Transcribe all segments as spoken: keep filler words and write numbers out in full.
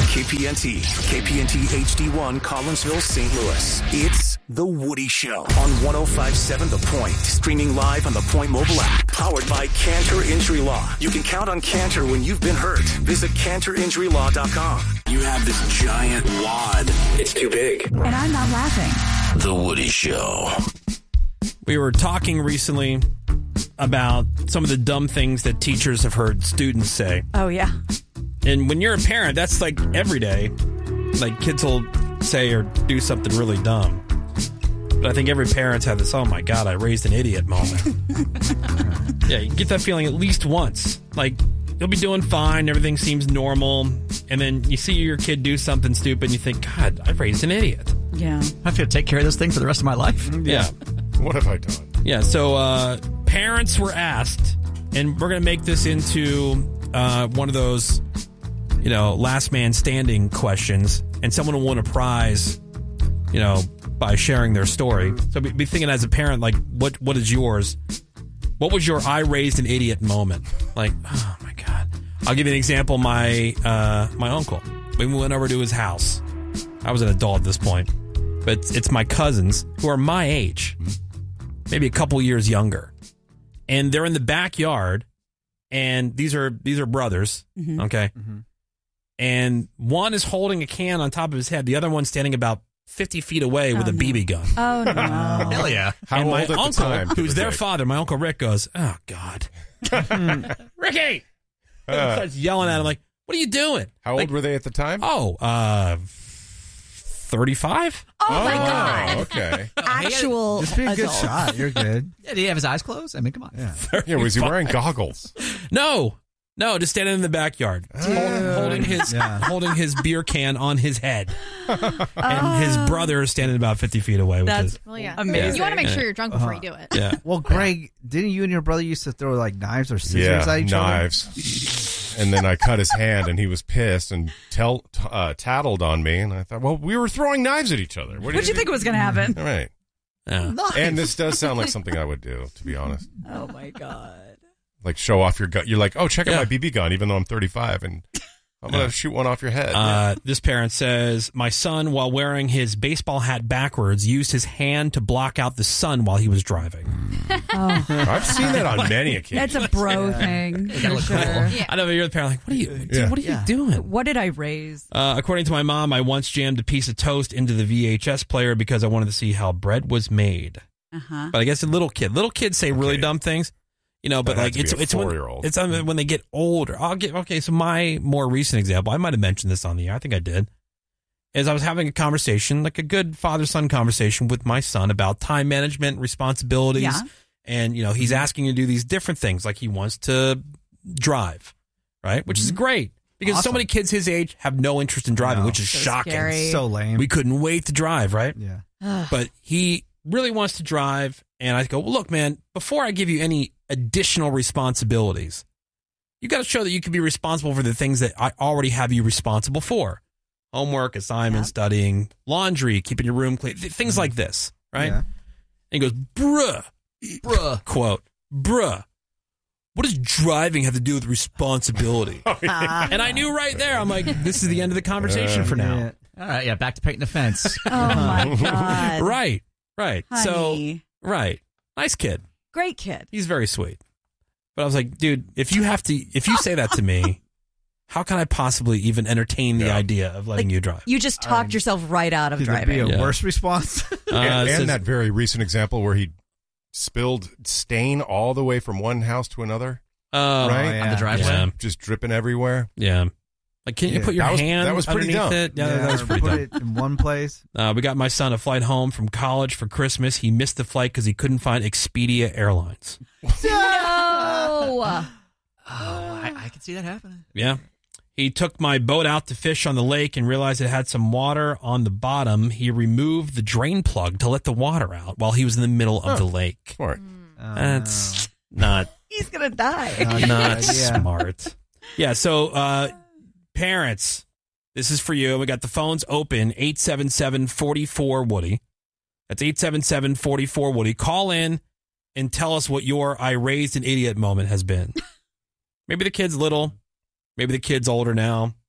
K P N T, K P N T H D one, Collinsville, Saint Louis. It's The Woody Show on one oh five point seven The Point. Streaming live on the Point mobile app. Powered by Cantor Injury Law. You can count on Cantor when you've been hurt. Visit cantor injury law dot com. You have this giant wad. It's too big. And I'm not laughing. The Woody Show. We were talking recently about some of the dumb things that teachers have heard students say. Oh, yeah. And when you're a parent, that's like every day. Like kids will say or do something really dumb. But I think every parent's had this, oh my God, I raised an idiot moment. Yeah, you get that feeling at least once. Like, you'll be doing fine, everything seems normal, and then you see your kid do something stupid and you think, God, I raised an idiot. Yeah. I have to take care of this thing for the rest of my life. Yeah. What have I done? Yeah, so uh, parents were asked, and we're going to make this into uh, one of those, you know, last man standing questions, and someone will win a prize, you know, by sharing their story. So be, be thinking as a parent, like, what what is yours? What was your I raised an idiot moment? Like, oh my God. I'll give you an example. My uh, my uncle, we went over to his house. I was an adult at this point, but it's, it's my cousins who are my age, maybe a couple years younger, and they're in the backyard. And these are these are brothers, mm-hmm. okay. Mm-hmm. And one is holding a can on top of his head. The other one's standing about fifty feet away oh, with a no. B B gun. Oh, no. Hell yeah. How and old my at the uncle, time? who's their father, my Uncle Rick goes, oh, God. Ricky! Uh, starts yelling at him like, what are you doing? How like, old were they at the time? Oh, uh, thirty-five? Oh, oh my God. Okay. Actual Just be a good adult. shot. You're good. Yeah, did he have his eyes closed? I mean, come on. Yeah. Yeah, was he wearing goggles? No. No, just standing in the backyard, hold, holding his Yeah. holding his beer can on his head, and his brother is standing about fifty feet away. Which That's is, Well, yeah. amazing. You want to make sure you're drunk before Uh-huh. you do it. yeah. Well, Greg, didn't you and your brother used to throw like knives or scissors Yeah, at each knives. And then I cut his hand, and he was pissed and tell, t- uh, tattled on me. And I thought, well, we were throwing knives at each other. What What do did you think was going to happen? All right. Yeah. And this does sound like something I would do, to be honest. Oh, my God. Like show off your gun. You're like, oh, check out Yeah. my B B gun, even though I'm thirty-five, and I'm going to shoot one off your head. Uh, this parent says, my son, while wearing his baseball hat backwards, used his hand to block out the sun while he was driving. Oh, I've seen that on many occasions. that's a bro thing, for look sure. cool. Yeah. I know, but you're the parent like, what are you, dude, Yeah. what are you Yeah. doing? What did I raise? Uh, according to my mom, I once jammed a piece of toast into the V H S player because I wanted to see how bread was made. Uh-huh. But I guess a little kid, little kids say really Okay. dumb things, you know. But That had like to be it's a it's when, four-year-old. it's um, when they get older. I'll get okay. So my more recent example, I might have mentioned this on the air. I think I did. Is I was having a conversation, like a good father son conversation with my son about time management, responsibilities, Yeah. and you know he's asking to do these different things, like he wants to drive, right? Which is great because so Awesome. many kids his age have no interest in driving, No. which is So shocking. scary. So lame. We couldn't wait to drive, right? yeah. But he really wants to drive, and I go, well, look, man, before I give you any additional responsibilities, you got to show that you can be responsible for the things that I already have you responsible for. Homework, assignments, Yeah. studying, laundry, keeping your room clean, th- things like this, right? Yeah. And he goes, bruh, Bruh. quote, bruh, what does driving have to do with responsibility? And I knew right there, I'm like, this is the end of the conversation for now. Yeah. All right, yeah, back to painting the fence. Oh, my God. Right, right. Honey. So, right. Nice kid. Great kid. He's very sweet. But I was like, dude, if you have to, if you say that to me, how can I possibly even entertain the Yeah. idea of letting Like, you drive? You just talked yourself right out of Could there driving. be a Yeah. worse response? Uh, and, it says- and that very recent example where he spilled stain all the way from one house to another, uh, right? yeah. On the driveway. Yeah. Just dripping everywhere. Yeah. Like, can you Yeah. put your That was- hand that was pretty underneath dumb. it? Yeah, that was or pretty put dumb. it in one place. Uh, we got my son a flight home from college for Christmas. He missed the flight because he couldn't find Expedia Airlines. No. Oh, I, I can see that happening. Yeah. He took my boat out to fish on the lake and realized it had some water on the bottom. He removed the drain plug to let the water out while he was in the middle of Huh. the lake. Smart. Uh, That's not He's going to die. not a good not idea. smart. Yeah, so uh, parents, this is for you. We got the phones open, eight seven seven, four four, Woody. That's eight seven seven, four four, Woody. Call in and tell us what your I raised an idiot moment has been. Maybe the kid's little. Maybe the kid's older now.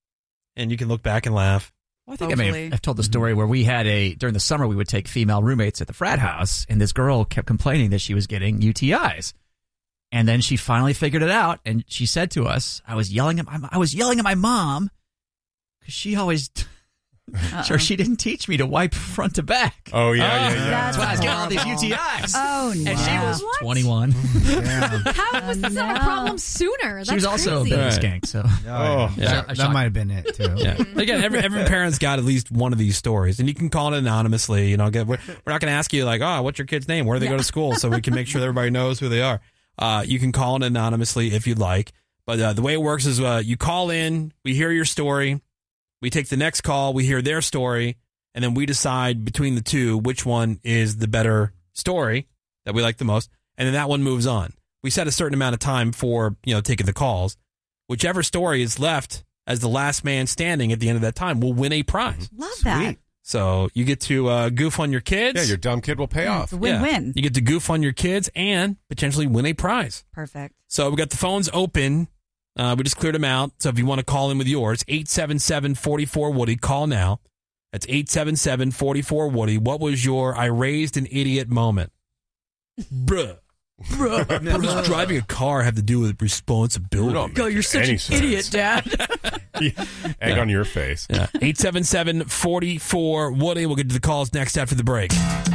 and you can look back and laugh. Well, I think I may Hopefully. have I've told the story where we had a, during the summer, we would take female roommates at the frat house, and this girl kept complaining that she was getting U T Is. And then she finally figured it out, and she said to us, I was yelling at my, I was yelling at my mom because she always, sure, she didn't teach me to wipe front to back. Oh, yeah, yeah, yeah. That's why I was getting all these U T Is. Oh, no. And she was What? twenty-one. How was this not a No. problem sooner? That's She was also a crazy. bit of a Right. skank, so. Oh. Yeah. That, that might have been it, too. Yeah. Again, every every parent's got at least one of these stories, and you can call it anonymously. You know, get, we're, we're not going to ask you like, oh, what's your kid's name? Where do they go to school? So we can make sure that everybody knows who they are. Uh, you can call it anonymously if you'd like, but uh, the way it works is uh, you call in, we hear your story, we take the next call, we hear their story, and then we decide between the two which one is the better story that we like the most, and then that one moves on. We set a certain amount of time for, you know, taking the calls. Whichever story is left as the last man standing at the end of that time will win a prize. Love that. So you get to uh, goof on your kids. Yeah, your dumb kid will pay Yeah, off. it's a win-win. Yeah. You get to goof on your kids and potentially win a prize. Perfect. So we got the phones open. Uh, we just cleared them out. So if you want to call in with yours, eight seven seven, four four, Woody, call now. That's eight seven seven, four four, Woody. What was your I raised an idiot moment? Bruh. Bruh. What does driving a car have to do with responsibility? Don't make you're such any an sense. idiot, Dad. Yeah. Egg on your face. Yeah. eight seven seven, four four, Woody. We'll get to the calls next after the break.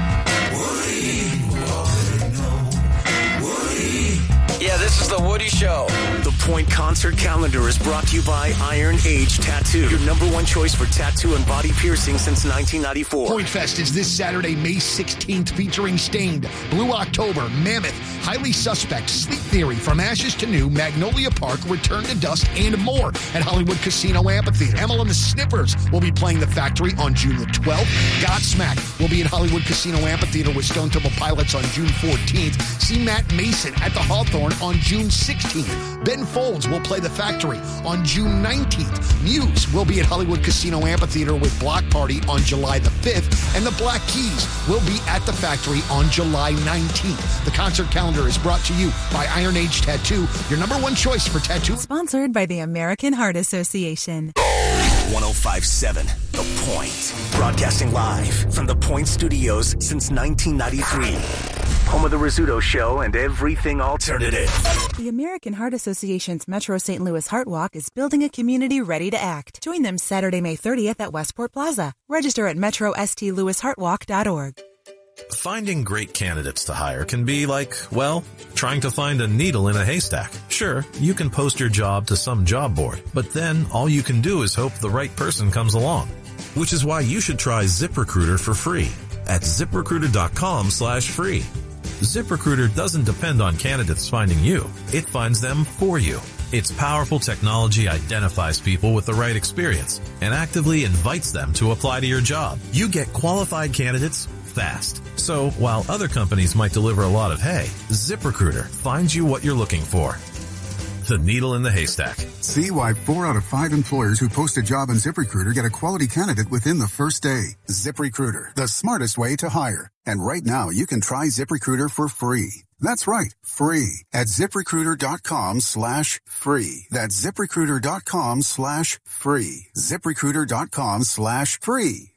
Yeah, this is the Woody Show. The Point Concert Calendar is brought to you by Iron Age Tattoo, your number one choice for tattoo and body piercing since nineteen ninety-four. Point Fest is this Saturday, May sixteenth, featuring Stained, Blue October, Mammoth, Highly Suspect, Sleep Theory, From Ashes to New, Magnolia Park, Return to Dust, and more at Hollywood Casino Amphitheater. Emil and the Sniffers will be playing The Factory on June the twelfth. Godsmack will be at Hollywood Casino Amphitheater with Stone Temple Pilots on June fourteenth. See Matt Mason at the Hawthorne on June sixteenth. Ben Folds will play The Factory on June nineteenth. Muse will be at Hollywood Casino Amphitheater with Block Party on July the fifth. And the Black Keys will be at The Factory on July nineteenth. The concert calendar is brought to you by Iron Age Tattoo, your number one choice for tattoo. Sponsored by the American Heart Association. ten fifty-seven, The Point. Broadcasting live from the Point Studios since nineteen ninety-three. Home of the Rizzuto Show and everything alternative. The American Heart Association's Metro Saint Louis Heart Walk is building a community ready to act. Join them Saturday, May thirtieth at Westport Plaza. Register at metro s t louis heart walk dot org. Finding great candidates to hire can be like, well, trying to find a needle in a haystack. Sure, you can post your job to some job board, but then all you can do is hope the right person comes along. Which is why you should try ZipRecruiter for free at ZipRecruiter.com slash free. ZipRecruiter doesn't depend on candidates finding you. It finds them for you. Its powerful technology identifies people with the right experience and actively invites them to apply to your job. You get qualified candidates fast. So while other companies might deliver a lot of hay, ZipRecruiter finds you what you're looking for. The needle in the haystack. See why four out of five employers who post a job on ZipRecruiter get a quality candidate within the first day. ZipRecruiter, the smartest way to hire. And right now, you can try ZipRecruiter for free. That's right, free at ZipRecruiter.com slash free. That's ZipRecruiter.com slash free. ZipRecruiter.com slash free.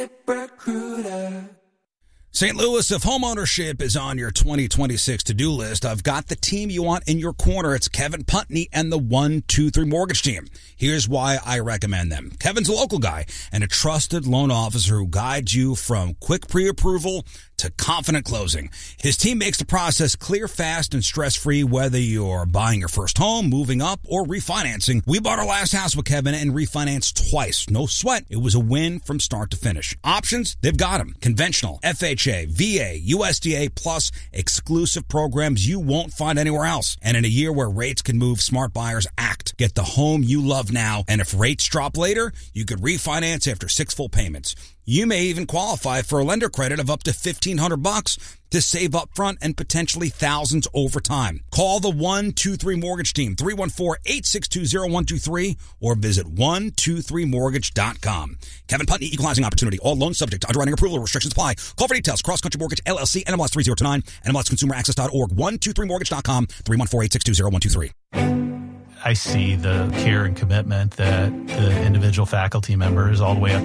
ZipRecruiter. Saint Louis, if homeownership is on your twenty twenty-six to-do list, I've got the team you want in your corner. It's Kevin Putney and the one two three Mortgage Team. Here's why I recommend them. Kevin's a local guy and a trusted loan officer who guides you from quick pre-approval to confident closing. His team makes the process clear, fast, and stress-free, whether you're buying your first home, moving up, or refinancing. We bought our last house with Kevin and refinanced twice. No sweat. It was a win from start to finish. Options? They've got them. Conventional, F H A, V A, U S D A, plus exclusive programs you won't find anywhere else. And in a year where rates can move, smart buyers act. Get the home you love now, and if rates drop later, you could refinance after six full payments. You may even qualify for a lender credit of up to fifteen hundred bucks to save up front and potentially thousands over time. Call the one two three Mortgage Team, three one four, eight six two, zero one two three, or visit one two three mortgage dot com. Kevin Putney, Equalizing Opportunity. All loans subject to underwriting approval. Restrictions apply. Call for details. Cross Country Mortgage, L L C, N M L S three zero two nine, N M L S consumer access dot org, one two three mortgage dot com, three one four, eight six two, zero one two three. I see the care and commitment that the individual faculty members all the way up